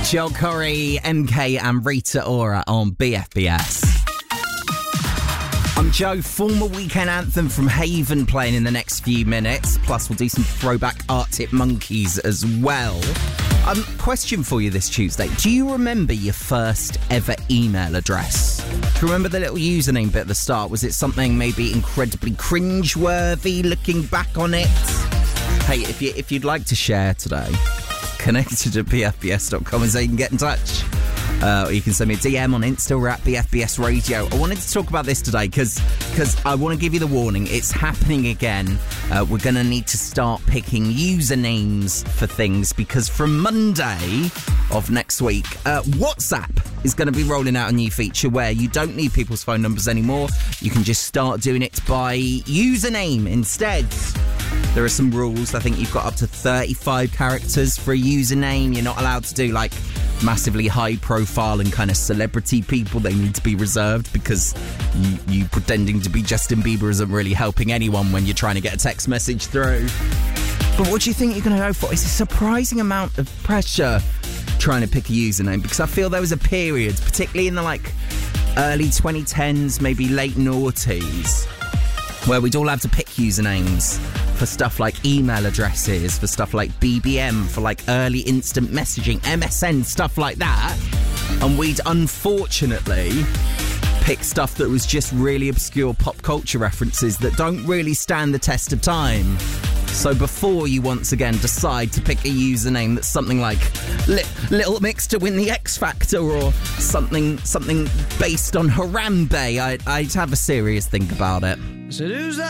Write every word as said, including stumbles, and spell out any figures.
Joel Corry, M K and Rita Ora on B F B S. I'm Joe, former Weekend Anthem from Haven playing in the next few minutes. Plus, we'll do some throwback Arctic Monkeys as well. Um, question for you this Tuesday. Do you remember your first ever email address? Do you remember the little username bit at the start? Was it something maybe incredibly cringeworthy looking back on it? Hey, if, you, if you'd like to share today, connected to b f b s dot com and so you can get in touch. Uh, or you can send me a D M on Insta. We're at B F B S Radio. I wanted to talk about this today because because I want to give you the warning. It's happening again. Uh, we're going to need to start picking usernames for things because from Monday of next week, uh, WhatsApp is going to be rolling out a new feature where you don't need people's phone numbers anymore. You can just start doing it by username instead. There are some rules. I think you've got up to thirty-five characters for a username. You're not allowed to do like massively high profile and kind of celebrity people. They need to be reserved because you, you pretending to be Justin Bieber isn't really helping anyone when you're trying to get a text message through. But what do you think you're going to go for? It's a surprising amount of pressure trying to pick a username because I feel there was a period, particularly in the like early twenty tens, maybe late noughties, where we'd all have to pick usernames for stuff like email addresses, for stuff like B B M, for like early instant messaging, M S N, stuff like that. And we'd unfortunately pick stuff that was just really obscure pop culture references that don't really stand the test of time. So before you once again decide to pick a username that's something like Li- Little Mix to win the X Factor or something something based on Harambe, I'd, I'd have a serious think about it.